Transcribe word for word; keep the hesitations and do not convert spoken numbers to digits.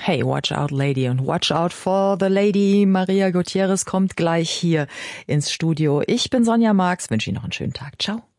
Hey, watch out, Lady, und watch out for the Lady. Maria Gutierrez kommt gleich hier ins Studio. Ich bin Sonja Marx, wünsche Ihnen noch einen schönen Tag. Ciao.